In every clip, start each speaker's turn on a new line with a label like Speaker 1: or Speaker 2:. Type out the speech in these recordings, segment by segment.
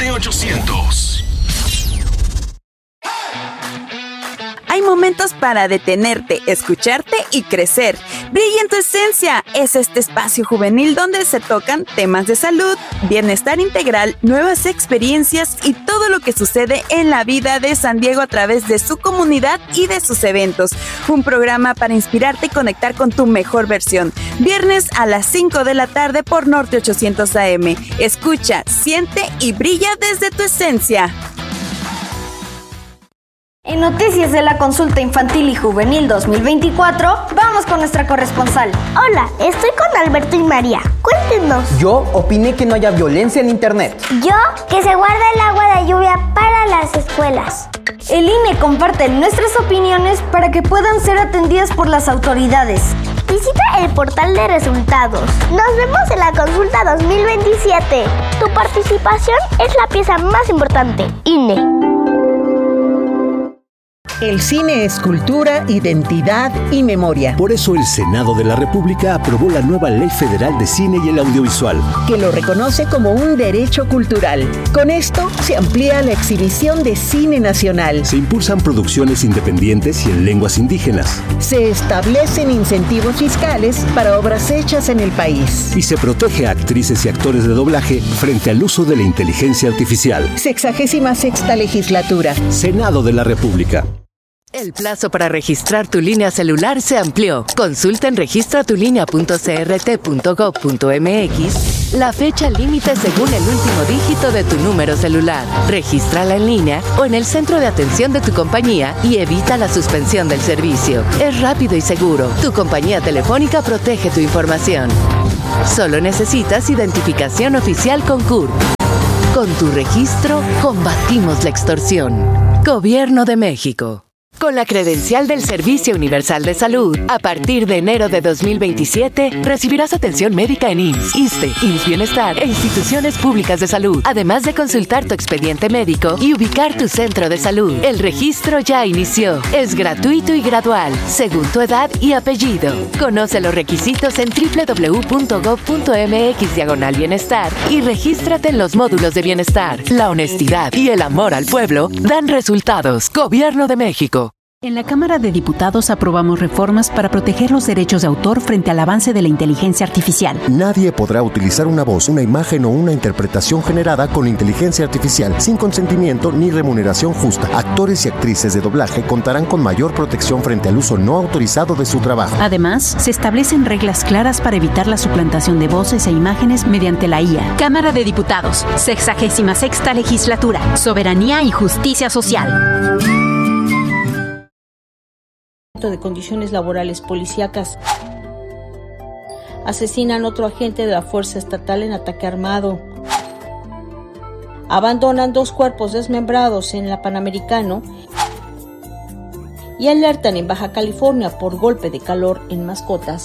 Speaker 1: Norte 800.
Speaker 2: Hay momentos para detenerte, escucharte y crecer. Brilla en tu esencia. Es este espacio juvenil donde se tocan temas de salud, bienestar integral, nuevas experiencias y todo lo que sucede en la vida de San Diego a través de su comunidad y de sus eventos. Un programa para inspirarte y conectar con tu mejor versión. Viernes a las 5 de la tarde por Norte 800 AM. Escucha, siente y brilla desde tu esencia.
Speaker 3: En Noticias de la Consulta Infantil y Juvenil 2024, vamos con nuestra corresponsal.
Speaker 4: Hola, estoy con Alberto y María. Cuéntenos.
Speaker 5: Yo opiné que no haya violencia en internet.
Speaker 4: Yo, que se guarda el agua de lluvia para las escuelas.
Speaker 3: El INE comparte nuestras opiniones para que puedan ser atendidas por las autoridades.
Speaker 4: Visita el portal de resultados. Nos vemos en la consulta 2027. Tu participación es la pieza más importante. INE.
Speaker 6: El cine es cultura, identidad y memoria.
Speaker 7: Por eso el Senado de la República aprobó la nueva Ley Federal de Cine y el Audiovisual,
Speaker 6: que lo reconoce como un derecho cultural. Con esto se amplía la exhibición de cine nacional.
Speaker 7: Se impulsan producciones independientes y en lenguas indígenas.
Speaker 6: Se establecen incentivos fiscales para obras hechas en el país.
Speaker 7: Y se protege a actrices y actores de doblaje frente al uso de la inteligencia artificial.
Speaker 6: 66ª legislatura.
Speaker 7: Senado de la República.
Speaker 8: El plazo para registrar tu línea celular se amplió. Consulta en registratulínea.crt.gov.mx la fecha límite según el último dígito de tu número celular. Regístrala en línea o en el centro de atención de tu compañía y evita la suspensión del servicio. Es rápido y seguro. Tu compañía telefónica protege tu información. Solo necesitas identificación oficial con CURP. Con tu registro, combatimos la extorsión. Gobierno de México. Con la credencial del Servicio Universal de Salud, a partir de enero de 2027, recibirás atención médica en IMSS, ISSSTE, IMSS Bienestar e instituciones públicas de salud, además de consultar tu expediente médico y ubicar tu centro de salud. El registro ya inició. Es gratuito y gradual, según tu edad y apellido. Conoce los requisitos en www.gov.mx/bienestar y regístrate en los módulos de bienestar. La honestidad y el amor al pueblo dan resultados. Gobierno de México.
Speaker 9: En la Cámara de Diputados aprobamos reformas para proteger los derechos de autor frente al avance de la inteligencia artificial.
Speaker 10: Nadie podrá utilizar una voz, una imagen o una interpretación generada con inteligencia artificial sin consentimiento ni remuneración justa. Actores y actrices de doblaje contarán con mayor protección frente al uso no autorizado de su trabajo.
Speaker 9: Además, se establecen reglas claras para evitar la suplantación de voces e imágenes mediante la IA. Cámara de Diputados, 66ª Legislatura, Soberanía y Justicia Social.
Speaker 11: De condiciones laborales policíacas. Asesinan otro agente de la Fuerza Estatal en ataque armado. Abandonan 2 cuerpos desmembrados en la Panamericano. Y alertan en Baja California por golpe de calor en mascotas.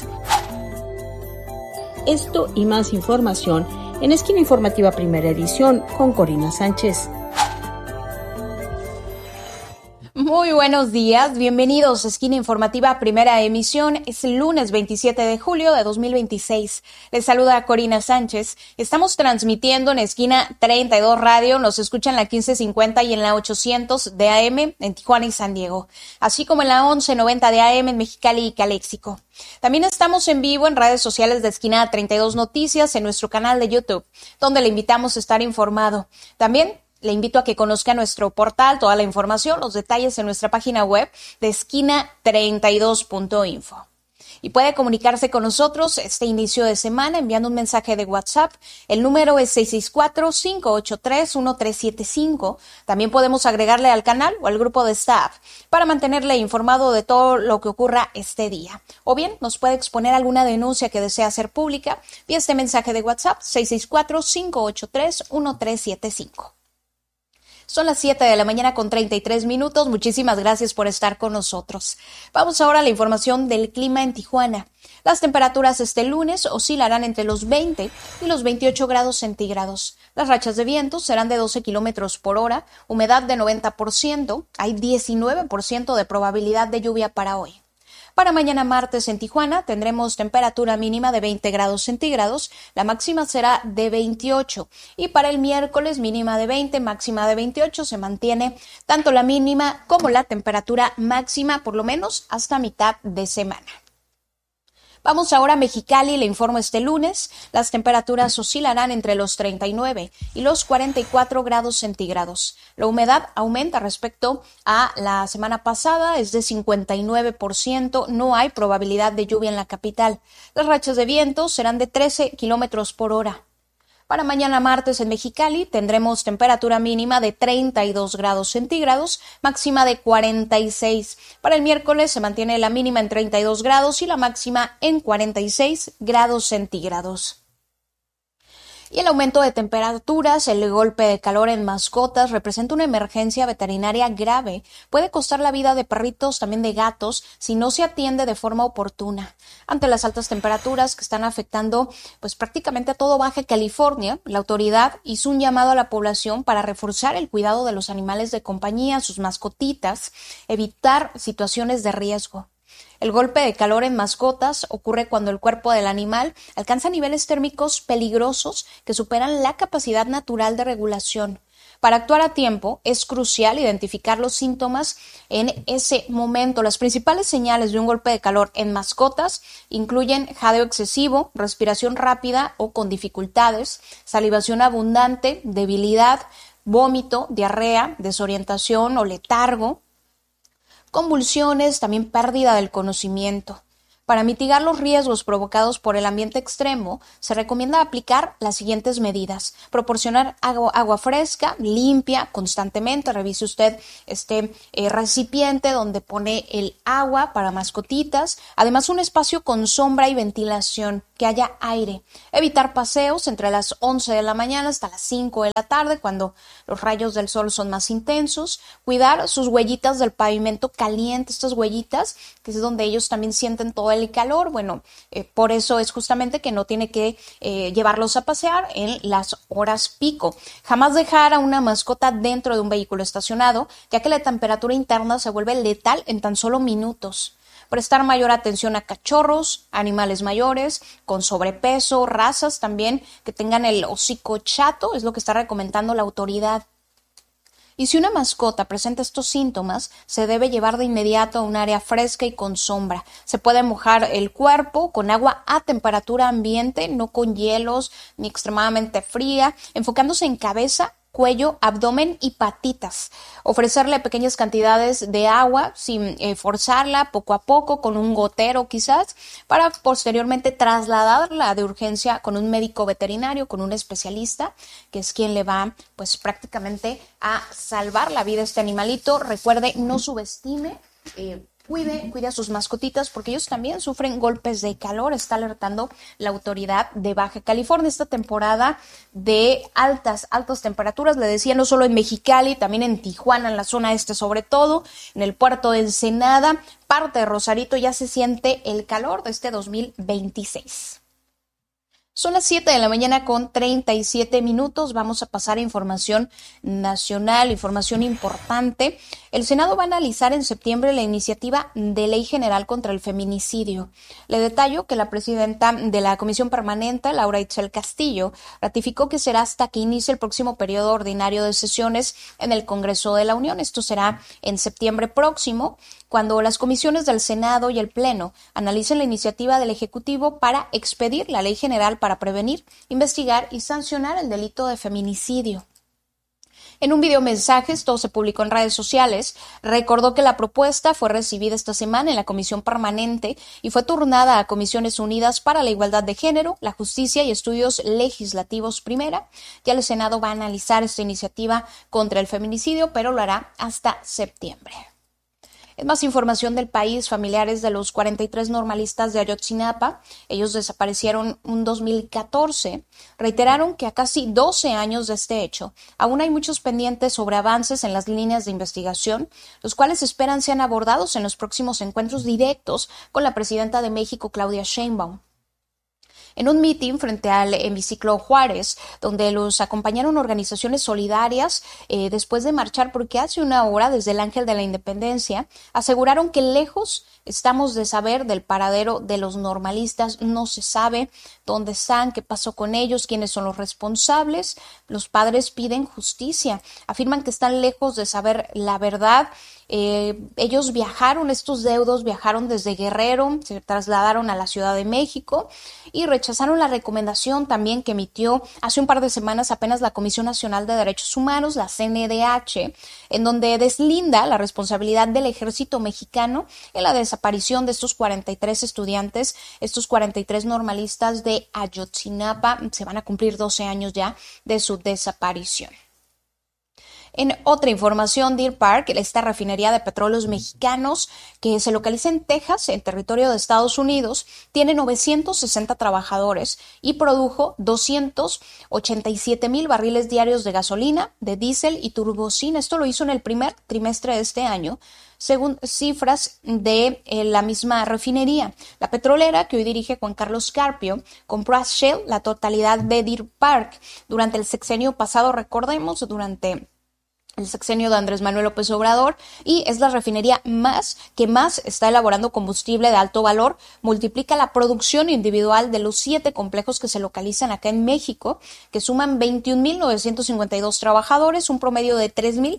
Speaker 11: Esto y más información en Esquina Informativa Primera Edición con Corina Sánchez.
Speaker 12: Muy buenos días, bienvenidos a Esquina Informativa Primera Emisión. Es el lunes 27 de julio de 2026. Les saluda Corina Sánchez. Estamos transmitiendo en Esquina 32 Radio. Nos escuchan en la 1550 y en la 800 de AM en Tijuana y San Diego, así como en la 1190 de AM en Mexicali y Caléxico. También estamos en vivo en redes sociales de Esquina 32 Noticias en nuestro canal de YouTube, donde le invitamos a estar informado. También le invito a que conozca nuestro portal, toda la información, los detalles en nuestra página web de esquina32.info. Y puede comunicarse con nosotros este inicio de semana enviando un mensaje de WhatsApp. El número es 664-583-1375. También podemos agregarle al canal o al grupo de staff para mantenerle informado de todo lo que ocurra este día. O bien nos puede exponer alguna denuncia que desea hacer pública vía este mensaje de WhatsApp 664-583-1375. Son las 7 de la mañana con 33 minutos. Muchísimas gracias por estar con nosotros. Vamos ahora a la información del clima en Tijuana. Las temperaturas este lunes oscilarán entre los 20 y los 28 grados centígrados. Las rachas de viento serán de 12 kilómetros por hora, humedad de 90%, hay 19% de probabilidad de lluvia para hoy. Para mañana martes en Tijuana tendremos temperatura mínima de 20 grados centígrados, la máxima será de 28. Y para el miércoles mínima de 20, máxima de 28, se mantiene tanto la mínima como la temperatura máxima por lo menos hasta mitad de semana. Vamos ahora a Mexicali, le informo este lunes, las temperaturas oscilarán entre los 39 y los 44 grados centígrados. La humedad aumenta respecto a la semana pasada, es de 59%, no hay probabilidad de lluvia en la capital. Las rachas de viento serán de 13 kilómetros por hora. Para mañana martes en Mexicali tendremos temperatura mínima de 32 grados centígrados, máxima de 46. Para el miércoles se mantiene la mínima en 32 grados y la máxima en 46 grados centígrados. Y el aumento de temperaturas, el golpe de calor en mascotas representa una emergencia veterinaria grave. Puede costar la vida de perritos, también de gatos, si no se atiende de forma oportuna. Ante las altas temperaturas que están afectando prácticamente a todo Baja California, la autoridad hizo un llamado a la población para reforzar el cuidado de los animales de compañía, sus mascotitas, evitar situaciones de riesgo. El golpe de calor en mascotas ocurre cuando el cuerpo del animal alcanza niveles térmicos peligrosos que superan la capacidad natural de regulación. Para actuar a tiempo es crucial identificar los síntomas en ese momento. Las principales señales de un golpe de calor en mascotas incluyen jadeo excesivo, respiración rápida o con dificultades, salivación abundante, debilidad, vómito, diarrea, desorientación o letargo, convulsiones, también pérdida del conocimiento. Para mitigar los riesgos provocados por el ambiente extremo, se recomienda aplicar las siguientes medidas. Proporcionar agua fresca, limpia, constantemente. Revise usted este recipiente donde pone el agua para mascotitas. Además, un espacio con sombra y ventilación, que haya aire. Evitar paseos entre las 11 de la mañana hasta las 5 de la tarde, cuando los rayos del sol son más intensos. Cuidar sus huellitas del pavimento caliente, estas huellitas, que es donde ellos también sienten todo el calor. Por eso es justamente que no tiene que llevarlos a pasear en las horas pico. Jamás dejar a una mascota dentro de un vehículo estacionado, ya que la temperatura interna se vuelve letal en tan solo minutos. Prestar mayor atención a cachorros, animales mayores, con sobrepeso, razas también que tengan el hocico chato, es lo que está recomendando la autoridad. Y si una mascota presenta estos síntomas, se debe llevar de inmediato a un área fresca y con sombra. Se puede mojar el cuerpo con agua a temperatura ambiente, no con hielos ni extremadamente fría, enfocándose en cabeza, cuello, abdomen y patitas. Ofrecerle pequeñas cantidades de agua sin forzarla, poco a poco, con un gotero quizás, para posteriormente trasladarla de urgencia con un médico veterinario, con un especialista, que es quien le va prácticamente a salvar la vida a este animalito. Recuerde, no subestime, Cuide a sus mascotitas porque ellos también sufren golpes de calor, está alertando la autoridad de Baja California. Esta temporada de altas temperaturas, le decía, no solo en Mexicali, también en Tijuana, en la zona este sobre todo, en el puerto de Ensenada, parte de Rosarito, ya se siente el calor de este 2026. Son las 7 de la mañana con 37 minutos. Vamos a pasar a información nacional, información importante. El Senado va a analizar en septiembre la iniciativa de ley general contra el feminicidio. Le detallo que la presidenta de la Comisión Permanente, Laura Itzel Castillo, ratificó que será hasta que inicie el próximo periodo ordinario de sesiones en el Congreso de la Unión. Esto será en septiembre próximo, cuando las comisiones del Senado y el Pleno analicen la iniciativa del Ejecutivo para expedir la ley general para prevenir, investigar y sancionar el delito de feminicidio. En un videomensaje, esto se publicó en redes sociales, recordó que la propuesta fue recibida esta semana en la Comisión Permanente y fue turnada a Comisiones Unidas para la Igualdad de Género, la Justicia y Estudios Legislativos Primera. Ya el Senado va a analizar esta iniciativa contra el feminicidio, pero lo hará hasta septiembre. Es más información del país. Familiares de los 43 normalistas de Ayotzinapa, ellos desaparecieron en 2014, reiteraron que a casi 12 años de este hecho, aún hay muchos pendientes sobre avances en las líneas de investigación, los cuales esperan sean abordados en los próximos encuentros directos con la presidenta de México, Claudia Sheinbaum. en un mitin frente al hemiciclo Juárez, donde los acompañaron organizaciones solidarias después de marchar, porque hace una hora desde el Ángel de la Independencia aseguraron que lejos estamos de saber del paradero de los normalistas. No se sabe dónde están, qué pasó con ellos, quiénes son los responsables. Los padres piden justicia, afirman que están lejos de saber la verdad. Ellos estos deudos viajaron desde Guerrero, se trasladaron a la Ciudad de México y rechazaron la recomendación también que emitió hace un par de semanas apenas la Comisión Nacional de Derechos Humanos, la CNDH, en donde deslinda la responsabilidad del ejército mexicano en la desaparición de estos 43 estudiantes, estos 43 normalistas de Ayotzinapa. Se van a cumplir 12 años ya de su desaparición. En otra información, Deer Park, esta refinería de petróleos mexicanos que se localiza en Texas, en territorio de Estados Unidos, tiene 960 trabajadores y produjo 287,000 barriles diarios de gasolina, de diésel y turbocina. Esto lo hizo en el primer trimestre de este año, según cifras de la misma refinería. La petrolera, que hoy dirige Juan Carlos Carpio, compró a Shell la totalidad de Deer Park. Durante el sexenio pasado, recordemos, durante el sexenio de Andrés Manuel López Obrador, y es la refinería que más está elaborando combustible de alto valor. Multiplica la producción individual de los 7 complejos que se localizan acá en México, que suman 21,952 trabajadores, un promedio de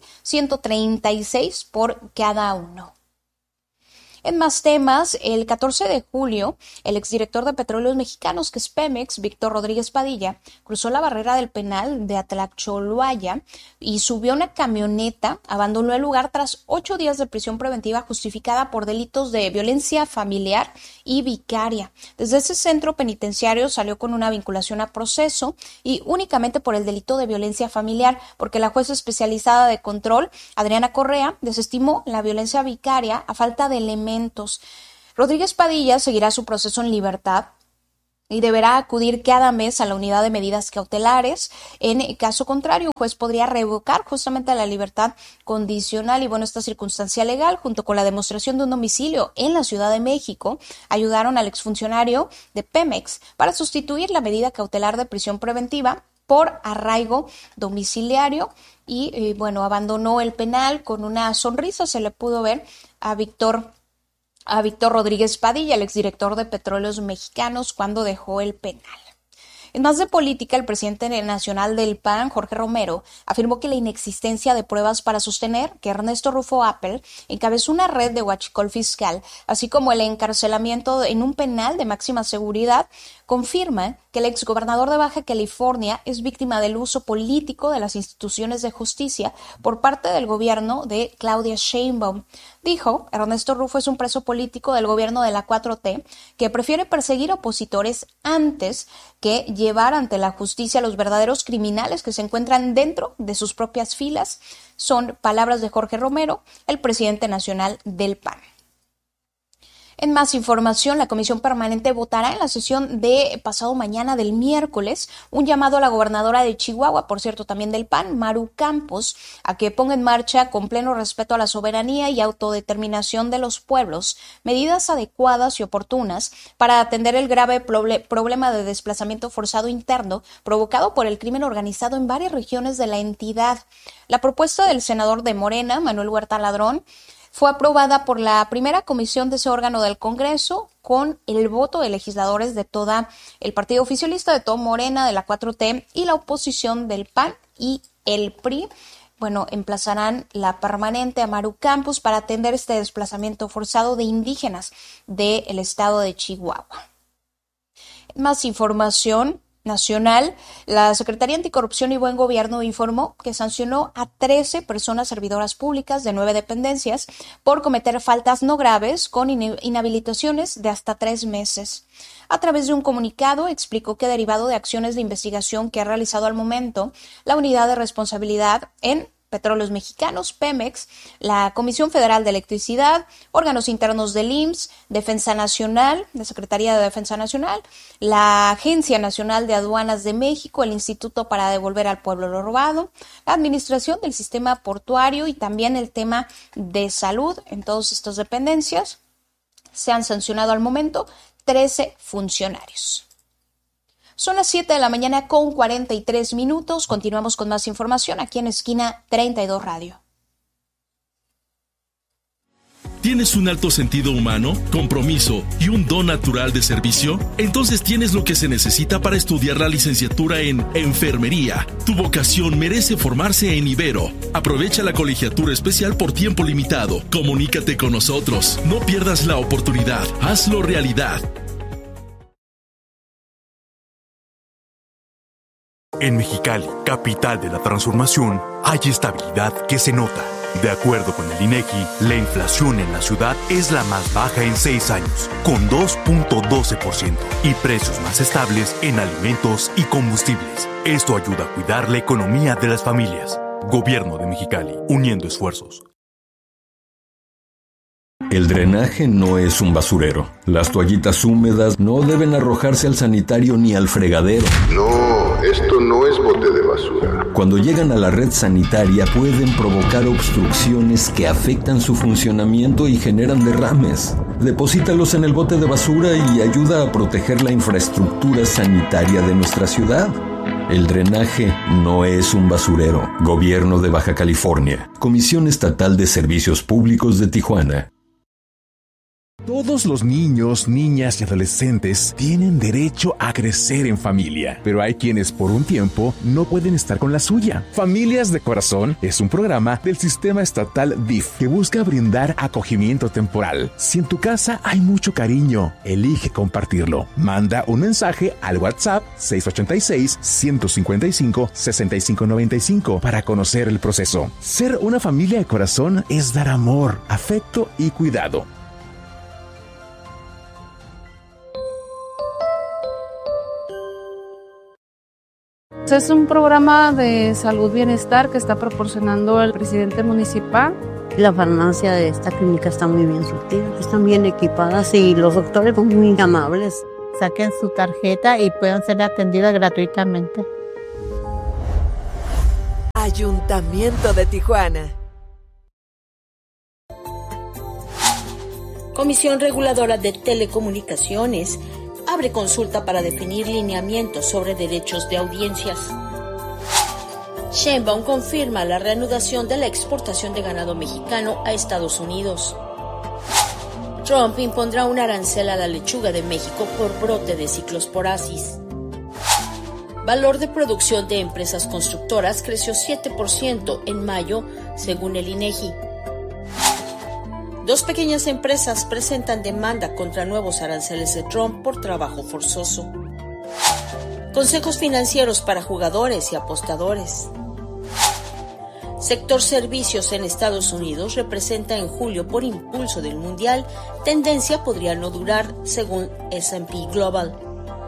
Speaker 12: 3,136 por cada uno. En más temas, el 14 de julio, el exdirector de Petróleos Mexicanos, que es Pemex, Víctor Rodríguez Padilla, cruzó la barrera del penal de Atlacholoaya y subió a una camioneta, abandonó el lugar tras 8 días de prisión preventiva justificada por delitos de violencia familiar y vicaria. Desde ese centro penitenciario salió con una vinculación a proceso y únicamente por el delito de violencia familiar, porque la jueza especializada de control, Adriana Correa, desestimó la violencia vicaria a falta de elementos. Rodríguez Padilla seguirá su proceso en libertad y deberá acudir cada mes a la unidad de medidas cautelares. En caso contrario, un juez podría revocar justamente la libertad condicional. Y bueno, esta circunstancia legal, junto con la demostración de un domicilio en la Ciudad de México, ayudaron al exfuncionario de Pemex para sustituir la medida cautelar de prisión preventiva por arraigo domiciliario y bueno, abandonó el penal con una sonrisa. Se le pudo ver a Víctor Rodríguez Padilla, el exdirector de Petróleos Mexicanos, cuando dejó el penal. En más de política, el presidente nacional del PAN, Jorge Romero, afirmó que la inexistencia de pruebas para sostener que Ernesto Rufo Appel encabezó una red de huachicol fiscal, así como el encarcelamiento en un penal de máxima seguridad, confirma que el exgobernador de Baja California es víctima del uso político de las instituciones de justicia por parte del gobierno de Claudia Sheinbaum. Dijo, Ernesto Rufo es un preso político del gobierno de la 4T que prefiere perseguir opositores antes que llevar ante la justicia a los verdaderos criminales que se encuentran dentro de sus propias filas. Son palabras de Jorge Romero, el presidente nacional del PAN. En más información, la Comisión Permanente votará en la sesión de pasado mañana del miércoles un llamado a la gobernadora de Chihuahua, por cierto también del PAN, Maru Campos, a que ponga en marcha con pleno respeto a la soberanía y autodeterminación de los pueblos medidas adecuadas y oportunas para atender el grave problema de desplazamiento forzado interno provocado por el crimen organizado en varias regiones de la entidad. La propuesta del senador de Morena, Manuel Huerta Ladrón, fue aprobada por la primera comisión de ese órgano del Congreso con el voto de legisladores de todo el partido oficialista, de todo Morena, de la 4T y la oposición del PAN y el PRI. Bueno, emplazarán la permanente a Maru Campos para atender este desplazamiento forzado de indígenas del estado de Chihuahua. Más información nacional, la Secretaría Anticorrupción y Buen Gobierno informó que sancionó a 13 personas servidoras públicas de 9 dependencias por cometer faltas no graves con inhabilitaciones de hasta 3 meses. A través de un comunicado explicó que derivado de acciones de investigación que ha realizado al momento la Unidad de Responsabilidad en Petróleos Mexicanos, Pemex, la Comisión Federal de Electricidad, órganos internos del IMSS, Defensa Nacional, la Secretaría de Defensa Nacional, la Agencia Nacional de Aduanas de México, el Instituto para Devolver al Pueblo lo Robado, la Administración del Sistema Portuario y también el tema de salud en todas estas dependencias. Se han sancionado al momento 13 funcionarios. Son las 7 de la mañana con 43 minutos. Continuamos con más información aquí en Esquina 32 Radio.
Speaker 1: ¿Tienes un alto sentido humano, compromiso y un don natural de servicio? Entonces tienes lo que se necesita para estudiar la licenciatura en enfermería. Tu vocación merece formarse en Ibero. Aprovecha la colegiatura especial por tiempo limitado. Comunícate con nosotros. No pierdas la oportunidad. Hazlo realidad.
Speaker 13: En Mexicali, capital de la transformación, hay estabilidad que se nota. De acuerdo con el INEGI, la inflación en la ciudad es la más baja en 6 años, con 2.12%, y precios más estables en alimentos y combustibles. Esto ayuda a cuidar la economía de las familias. Gobierno de Mexicali, uniendo esfuerzos.
Speaker 14: El drenaje no es un basurero. Las toallitas húmedas no deben arrojarse al sanitario ni al fregadero.
Speaker 15: No, esto no es bote de basura.
Speaker 14: Cuando llegan a la red sanitaria pueden provocar obstrucciones que afectan su funcionamiento y generan derrames. Deposítalos en el bote de basura y ayuda a proteger la infraestructura sanitaria de nuestra ciudad. El drenaje no es un basurero. Gobierno de Baja California. Comisión Estatal de Servicios Públicos de Tijuana.
Speaker 16: Todos los niños, niñas y adolescentes tienen derecho a crecer en familia, pero hay quienes por un tiempo no pueden estar con la suya. Familias de Corazón es un programa del sistema estatal DIF que busca brindar acogimiento temporal. Si en tu casa hay mucho cariño, elige compartirlo. Manda un mensaje al WhatsApp 686-155-6595 para conocer el proceso. Ser una familia de corazón es dar amor, afecto y cuidado.
Speaker 17: Es un programa de salud bienestar que está proporcionando el presidente municipal.
Speaker 18: La farmacia de esta clínica está muy bien surtida, están bien equipadas y los doctores son muy amables.
Speaker 19: Saquen su tarjeta y puedan ser atendidas gratuitamente.
Speaker 20: Ayuntamiento de Tijuana.
Speaker 11: Comisión Reguladora de Telecomunicaciones abre consulta para definir lineamientos sobre derechos de audiencias. Sheinbaum confirma la reanudación de la exportación de ganado mexicano a Estados Unidos. Trump impondrá un arancel a la lechuga de México por brote de ciclosporasis. Valor de producción de empresas constructoras creció 7% en mayo, según el INEGI. 2 pequeñas empresas presentan demanda contra nuevos aranceles de Trump por trabajo forzoso. Consejos financieros para jugadores y apostadores. Sector servicios en Estados Unidos representa en julio por impulso del Mundial. Tendencia podría no durar, según S&P Global.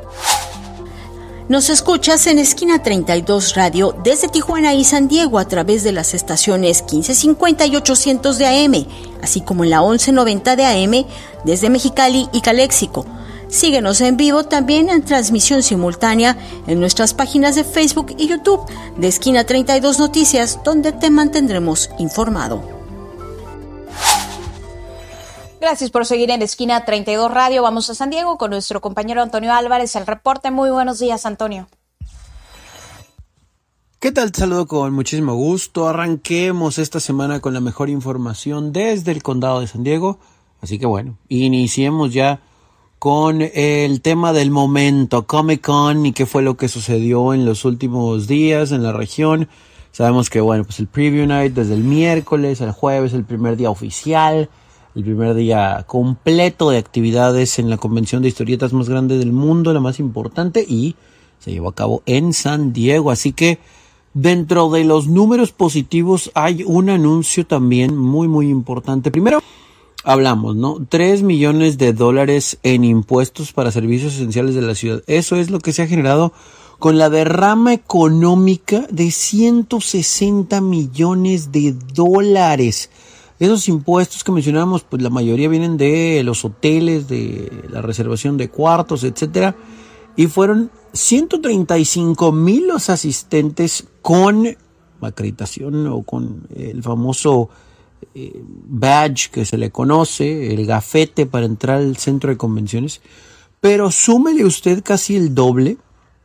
Speaker 11: Nos escuchas en Esquina 32 Radio desde Tijuana y San Diego a través de las estaciones 1550 y 800 de AM, así como en la 1190 de AM desde Mexicali y Caléxico. Síguenos en vivo también en transmisión simultánea en nuestras páginas de Facebook y YouTube de Esquina 32 Noticias, donde te mantendremos informado.
Speaker 12: Gracias por seguir en Esquina 32 Radio. Vamos a San Diego con nuestro compañero Antonio Álvarez. El reporte. Muy buenos días, Antonio.
Speaker 21: ¿Qué tal? Te saludo con muchísimo gusto. Arranquemos esta semana con la mejor información desde el condado de San Diego. Así que bueno, iniciemos ya con el tema del momento, Comic Con, y qué fue lo que sucedió en los últimos días en la región. Sabemos que bueno, pues el Preview Night desde el miércoles al jueves, el primer día oficial, el primer día completo de actividades en la convención de historietas más grande del mundo, la más importante, y se llevó a cabo en San Diego. Así que dentro de los números positivos hay un anuncio también muy muy importante. Primero hablamos, ¿no? $3 millones en impuestos para servicios esenciales de la ciudad. Eso es lo que se ha generado con la derrama económica de $160 millones. Esos impuestos que mencionamos, pues la mayoría vienen de los hoteles, de la reservación de cuartos, etcétera. Y fueron 135,000 los asistentes con acreditación o con el famoso badge que se le conoce, el gafete para entrar al centro de convenciones. Pero súmele usted casi el doble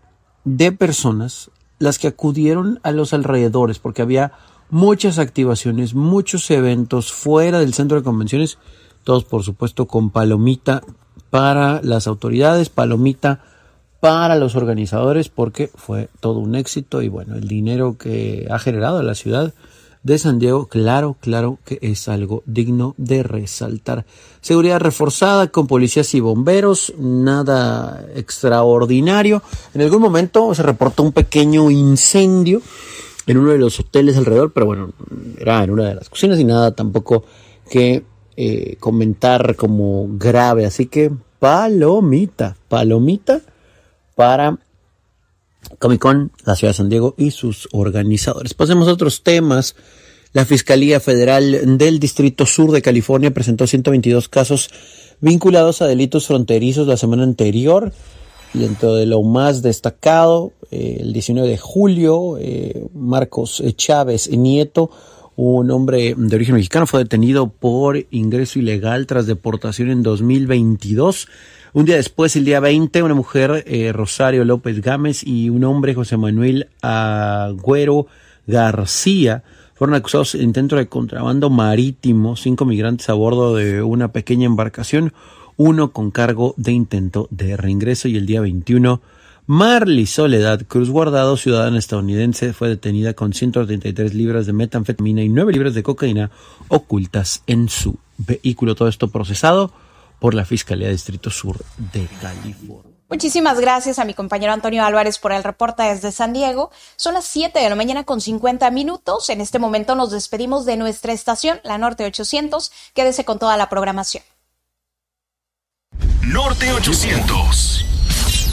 Speaker 21: de personas las que acudieron a los alrededores, porque había muchas activaciones, muchos eventos fuera del centro de convenciones, todos por supuesto con palomita para las autoridades, palomita para los organizadores, porque fue todo un éxito. Y bueno, el dinero que ha generado la ciudad de San Diego, claro que es algo digno de resaltar. Seguridad reforzada con policías y bomberos, nada extraordinario. En algún momento se reportó un pequeño incendio en uno de los hoteles alrededor, pero bueno, era en una de las cocinas y nada tampoco que comentar como grave. Así que palomita para Comic Con, la ciudad de San Diego y sus organizadores. Pasemos a otros temas. La Fiscalía Federal del Distrito Sur de California presentó 122 casos vinculados a delitos fronterizos la semana anterior. Y dentro de lo más destacado, el 19 de julio, Marcos Chávez Nieto, un hombre de origen mexicano, fue detenido por ingreso ilegal tras deportación en 2022. Un día después, el día 20, una mujer, Rosario López Gámez, y un hombre, José Manuel Agüero García, fueron acusados de intento de contrabando marítimo, 5 migrantes a bordo de una pequeña embarcación, uno con cargo de intento de reingreso. Y el día 21, Marly Soledad Cruz Guardado, ciudadana estadounidense, fue detenida con 133 libras de metanfetamina y 9 libras de cocaína ocultas en su vehículo. Todo esto procesado por la Fiscalía Distrito Sur de California.
Speaker 12: Muchísimas gracias a mi compañero Antonio Álvarez por el reporte desde San Diego. Son las 7 de la mañana con 50 minutos. En este momento nos despedimos de nuestra estación, la Norte 800. Quédese con toda la programación.
Speaker 1: Norte 800.